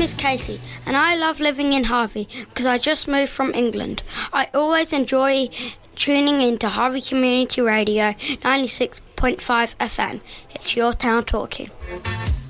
is Casey, and I love living in Harvey because I just moved from England. I always enjoy tuning into Harvey Community Radio 96.5 FM. It's your town talking.